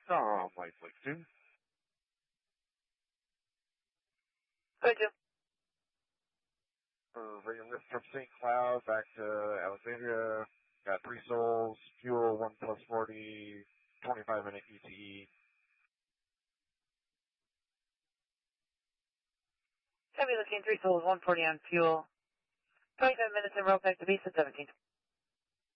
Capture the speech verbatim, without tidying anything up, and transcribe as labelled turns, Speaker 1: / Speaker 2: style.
Speaker 1: Um, light flight two.
Speaker 2: Thank you.
Speaker 1: Uh, ready to lift from Saint Cloud back to Alexandria. Got three souls, fuel one plus forty, twenty-five minute E T E.
Speaker 2: Heavy looking, three souls, one forty on fuel. twenty-five minutes in roll back to base at seventeen.